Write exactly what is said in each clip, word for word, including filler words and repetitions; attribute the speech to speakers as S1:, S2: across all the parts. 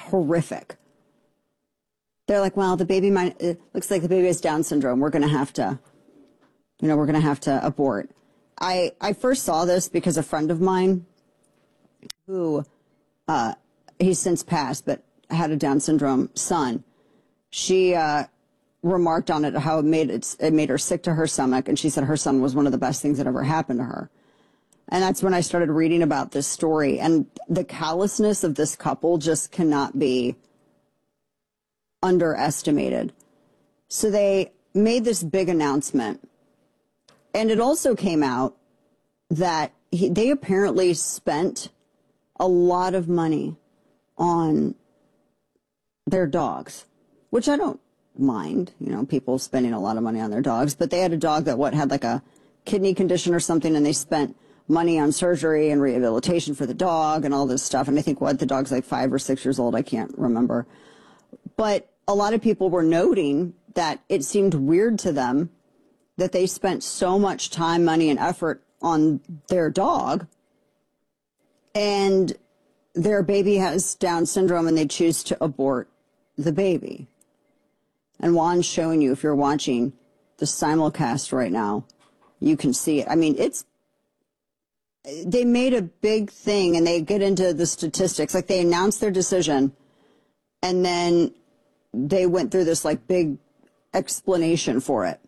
S1: horrific. They're like, well, the baby might, it looks like the baby has Down syndrome. We're going to have to, you know, we're going to have to abort. I, I first saw this because a friend of mine who, uh, he's since passed, but had a Down syndrome son, she uh, remarked on it, how it made, it, it made her sick to her stomach. And she said her son was one of the best things that ever happened to her. And that's when I started reading about this story. And the callousness of this couple just cannot be underestimated. So they made this big announcement. And it also came out that he, they apparently spent a lot of money on their dogs, which I don't mind, you know, people spending a lot of money on their dogs. But they had a dog that, what, had like a kidney condition or something, and they spent money on surgery and rehabilitation for the dog and all this stuff. And I think, what, the dog's like five or six years old. I can't remember. But a lot of people were noting that it seemed weird to them that they spent so much time, money, and effort on their dog, and their baby has Down syndrome, and they choose to abort the baby. And Juan's showing you, if you're watching the simulcast right now, you can see it. I mean, it's, they made a big thing, and they get into the statistics. Like, they announced their decision, and then they went through this like big explanation for it.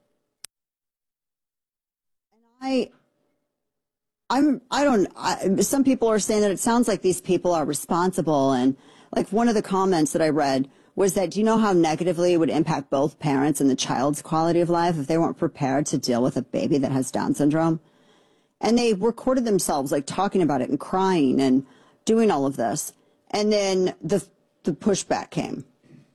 S1: And I, I'm, I don't, I, some people are saying that it sounds like these people are responsible. And like, one of the comments that I read was that, do you know how negatively it would impact both parents and the child's quality of life if they weren't prepared to deal with a baby that has Down syndrome? And they recorded themselves like talking about it and crying and doing all of this. And then the, the pushback came.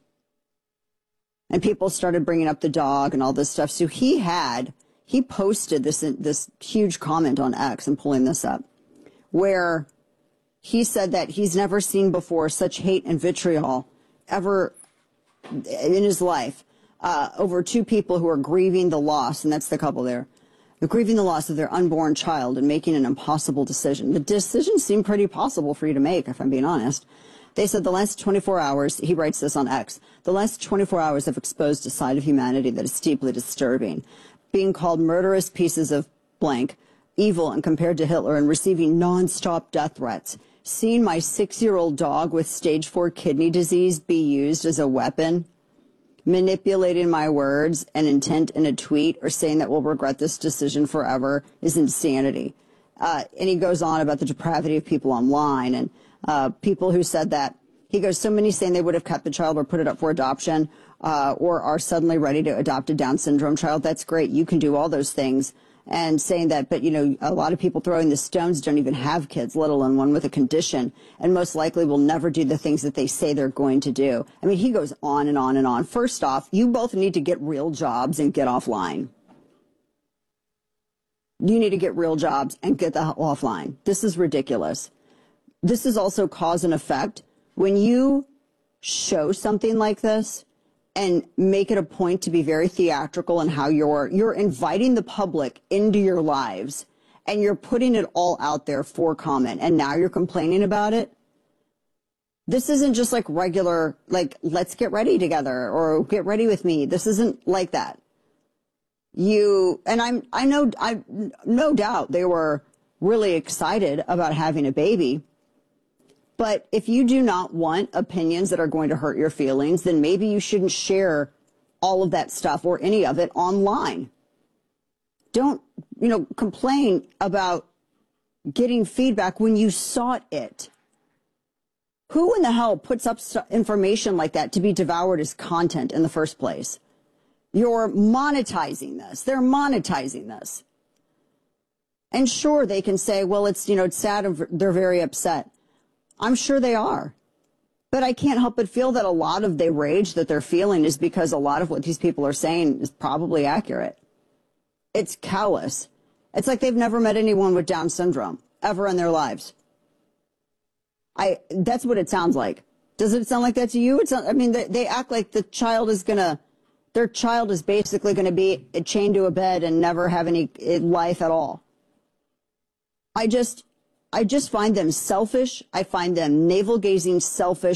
S1: And people started bringing up the dog and all this stuff. So he had, he posted this, this huge comment on X, and pulling this up, where he said that he's never seen before such hate and vitriol ever in his life uh, over two people who are grieving the loss, and that's the couple there, they're grieving the loss of their unborn child and making an impossible decision. The decision seemed pretty possible for you to make, if I'm being honest. They said the last twenty-four hours, he writes this on X, the last twenty-four hours have exposed a side of humanity that is deeply disturbing. Being called murderous pieces of blank, evil and compared to Hitler, and receiving non-stop death threats. Seeing my six-year-old dog with stage four kidney disease be used as a weapon. Manipulating my words and intent in a tweet, or saying that we'll regret this decision forever, is insanity. Uh, and he goes on about the depravity of people online, and uh, people who said that. He goes, so many saying they would have kept the child or put it up for adoption, uh, or are suddenly ready to adopt a Down syndrome child. That's great. You can do all those things. And saying that, but, you know, a lot of people throwing the stones don't even have kids, let alone one with a condition, and most likely will never do the things that they say they're going to do. I mean, he goes on and on and on. First off, you both need to get real jobs and get offline. You need to get real jobs and get the hell offline. This is ridiculous. This is also cause and effect. When you show something like this and make it a point to be very theatrical in how you're, you're inviting the public into your lives, and you're putting it all out there for comment, and now you're complaining about it. This isn't just like regular, like, let's get ready together or get ready with me. This isn't like that. You, and I'm, I know, I, no doubt they were really excited about having a baby. But if you do not want opinions that are going to hurt your feelings, then maybe you shouldn't share all of that stuff or any of it online. Don't, you know, complain about getting feedback when you sought it. Who in the hell puts up information like that to be devoured as content in the first place? You're monetizing this. They're monetizing this. And sure, they can say, well, it's, you know, it's sad and they're very upset. I'm sure they are. But I can't help but feel that a lot of the rage that they're feeling is because a lot of what these people are saying is probably accurate. It's callous. It's like they've never met anyone with Down syndrome ever in their lives. I, that's what it sounds like. Does it sound like that to you? It's not, I mean, they, they act like the child is going to, their child is basically going to be chained to a bed and never have any life at all. I just, I just find them selfish. I find them navel-gazing, selfish.